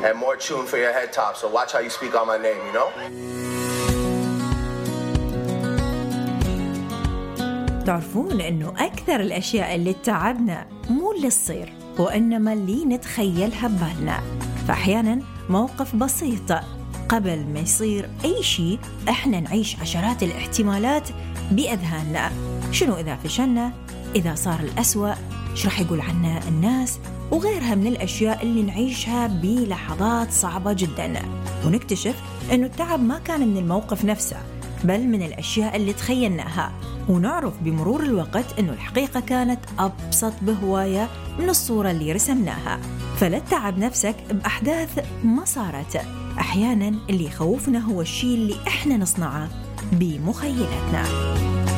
and more tune for your head top. So watch how you speak on my name, you know? تعرفون إنه أكثر الأشياء اللي تعبنا مو اللي تصير وإنما اللي نتخيلها ببالنا. فأحياناً موقف بسيط قبل ما يصير أي شيء إحنا نعيش عشرات الاحتمالات بأذهاننا. شنو إذا فشلنا؟ إذا صار الأسوأ؟ شو رح يقول عنا الناس؟ وغيرها من الأشياء اللي نعيشها بلحظات صعبة جداً. ونكتشف إنه التعب ما كان من الموقف نفسه بل من الأشياء اللي تخيلناها. ونعرف بمرور الوقت إنه الحقيقة كانت أبسط بهواية من الصورة اللي رسمناها. فلا تتعب نفسك بأحداث ما صارت. أحياناً اللي يخوفنا هو الشيء اللي إحنا نصنعه بمخيلتنا.